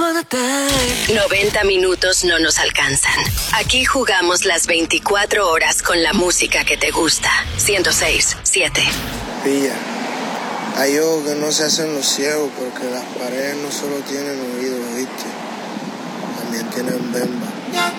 90 minutos no nos alcanzan. Aquí jugamos las 24 horas con la música que te gusta. 106.7. Pilla, hay ojos que no se hacen los ciegos porque las paredes no solo tienen oídos, ¿viste? También tienen bemba.